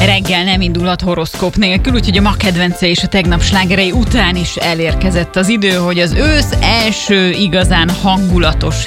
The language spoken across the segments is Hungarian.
Reggel nem indulhat horoszkóp nélkül, úgyhogy a ma kedvence és a tegnap slágerei után is elérkezett az idő, hogy az ősz első igazán hangulatos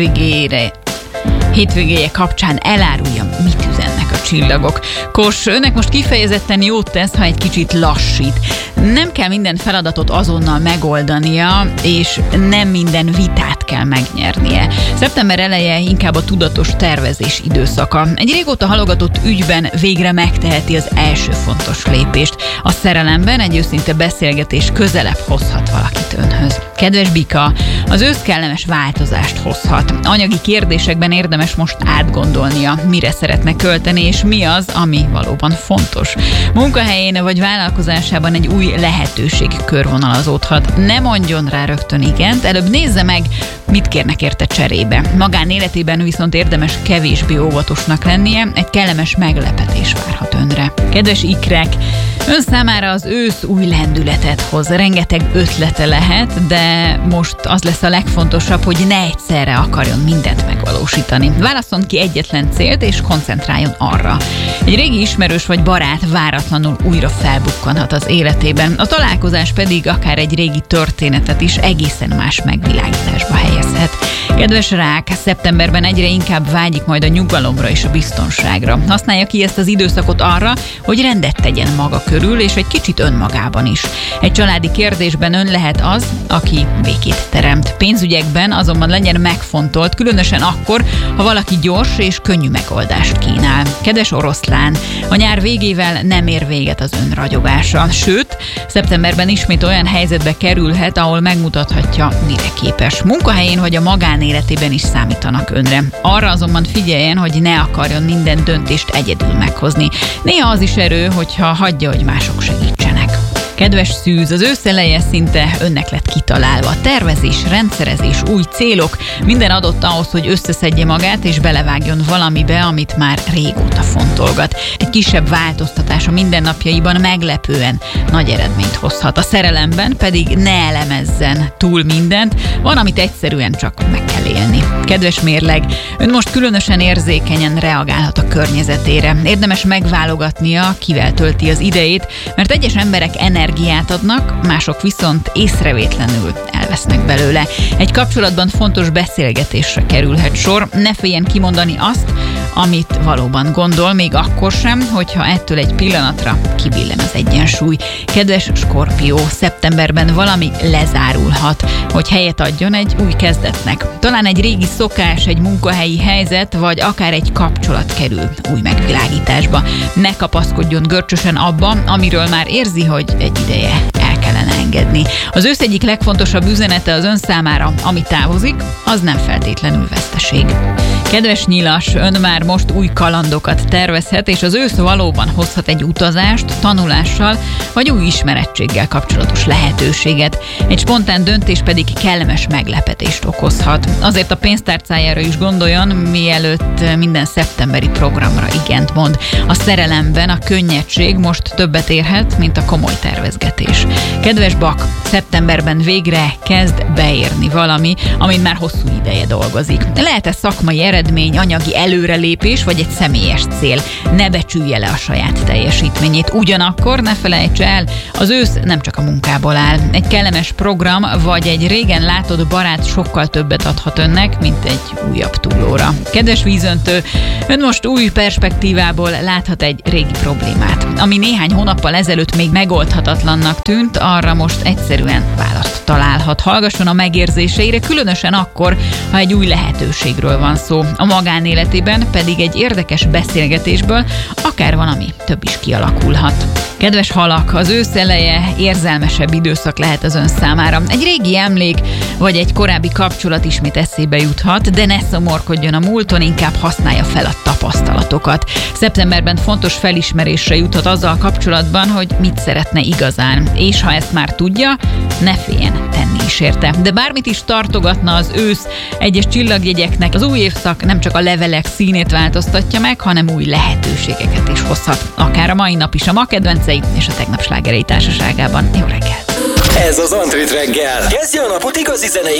hétvégéje kapcsán eláruljam, mit üzennek a csillagok. Kos, önnek most kifejezetten jót tesz, ha egy kicsit lassít. Nem kell minden feladatot azonnal megoldania, és nem minden vitát kell megnyernie. Szeptember eleje inkább a tudatos tervezés időszaka. Egy régóta halogatott ügyben végre megteheti az első fontos lépést. A szerelemben egy őszinte beszélgetés közelebb hozhat valakit önhöz. Kedves Bika, az ősz kellemes változást hozhat. Anyagi kérdésekben érdemes most átgondolnia, mire szeretne költeni, és mi az, ami valóban fontos. Munkahelyén vagy vállalkozásában egy új lehetőség körvonalazódhat. Ne mondjon rá rögtön igent, előbb nézze meg, mit kérnek érte cserébe. Magánéletében viszont érdemes kevésbé óvatosnak lennie, egy kellemes meglepetés várhat önre. Kedves ikrek, ön számára az ősz új lendületet hoz, rengeteg ötlete lehet, de most az lesz a legfontosabb, hogy ne egyszerre akarjon mindent megvalósítani. Válasszon ki egyetlen célt, és koncentráljon arra. Egy régi ismerős vagy barát váratlanul újra felbukkanhat az életében, a találkozás pedig akár egy régi történetet is egészen más megvilágításba helyezhet. Kedves rák, szeptemberben egyre inkább vágyik majd a nyugalomra és a biztonságra. Használja ki ezt az időszakot arra, hogy rendet tegyen maga körül, és egy kicsit önmagában is. Egy családi kérdésben ön lehet az, aki békét teremt. Pénzügyekben azonban legyen megfontolt, különösen akkor, ha valaki gyors és könnyű megoldást kínál. Kedves oroszlán, a nyár végével nem ér véget az ön ragyogása. Sőt, szeptemberben ismét olyan helyzetbe kerülhet, ahol megmutathatja, mire képes. Munkahelyén vagy a magánéletében is számítanak önre. Arra azonban figyeljen, hogy ne akarjon minden döntést egyedül meghozni. Néha az is erő, hogyha hagyja, hogy mások segítsenek. Kedves szűz, az ősz eleje szinte önnek lett kitalálva. Tervezés, rendszerezés, új célok, minden adott ahhoz, hogy összeszedje magát és belevágjon valamibe, amit már régóta fontolgat. Egy kisebb változtatás a mindennapjaiban meglepően nagy eredményt hozhat. A szerelemben pedig ne elemezzen túl mindent, van, amit egyszerűen csak meg kell élni. Kedves mérleg, ön most különösen érzékenyen reagálhat a környezetére. Érdemes megválogatnia, kivel tölti az idejét, mert egyes emberek energiát adnak, mások viszont észrevétlenül elvesznek belőle. Egy kapcsolatban fontos beszélgetésre kerülhet sor, ne féljen kimondani azt, amit valóban gondol, még akkor sem, hogyha ettől egy pillanatra kibillen az egyensúly. Kedves Skorpió, szeptemberben valami lezárulhat, hogy helyet adjon egy új kezdetnek. Talán egy régi szokás, egy munkahelyi helyzet, vagy akár egy kapcsolat kerül új megvilágításba. Ne kapaszkodjon görcsösen abba, amiről már érzi, hogy egy ideje el kellene engedni. Az ősz egyik legfontosabb üzenete az ön számára, ami távozik, az nem feltétlenül veszteség. Kedves nyilas, ön már most új kalandokat tervezhet, és az ősz valóban hozhat egy utazást, tanulással, vagy új ismerettséggel kapcsolatos lehetőséget. Egy spontán döntés pedig kellemes meglepetést okozhat. Azért a pénztárcájára is gondoljon, mielőtt minden szeptemberi programra igent mond. A szerelemben a könnyedség most többet érhet, mint a komoly tervezgetés. Kedves Bak, szeptemberben végre kezd beérni valami, amin már hosszú ideje dolgozik. Lehet ez szakmai eredmény, anyagi előrelépés, vagy egy személyes cél. Ne becsülje le a saját teljesítményét. Ugyanakkor ne felejts el, az ősz nem csak a munkából áll. Egy kellemes program, vagy egy régen látott barát sokkal többet adhat önnek, mint egy újabb túlóra. Kedves vízöntő, ön most új perspektívából láthat egy régi problémát. Ami néhány hónappal ezelőtt még megoldhatatlannak tűnt, arra most egyszerűen választ találhat. Hallgasson a megérzéseire, különösen akkor, ha egy új lehetőségről van szó. A magánéletében pedig egy érdekes beszélgetésből akár valami több is kialakulhat. Kedves halak, az ősz eleje érzelmesebb időszak lehet az ön számára. Egy régi emlék vagy egy korábbi kapcsolat ismét eszébe juthat, de ne szomorkodjon a múlton, inkább használja fel a tapasztalatokat. Szeptemberben fontos felismerésre juthat azzal kapcsolatban, hogy mit szeretne igazán, és ha ezt már tudja, ne féljen tenni is érte. De bármit is tartogatna az ősz, egyes csillagjegyeknek az új évszak nem csak a levelek színét változtatja meg, hanem új lehetőségeket is hozhat. Akár a mai nap is a ma kedvencei és a tegnap slágerei társaságában. Jó reggelt! Ez az Antrit reggel. Kezdje a napot igazi zenei